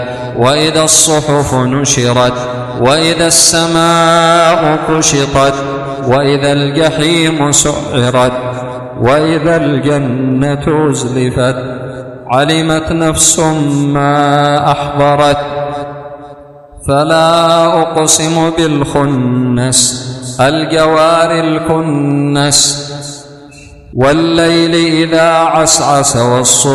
وإذا الصحف نشرت وإذا السماء كشطت وإذا الجحيم سعرت وإذا الجنة أزلفت علمت نفس ما أحضرت فلا أقسم بالخنس الجوار الكنس والليل إذا عسعس والصبح